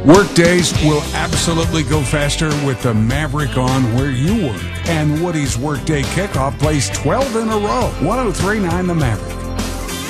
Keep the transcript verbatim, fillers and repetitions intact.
Work days will absolutely go faster with the Maverick on where you work. And Woody's Workday Kickoff plays twelve in a row. ten thirty-nine The Maverick.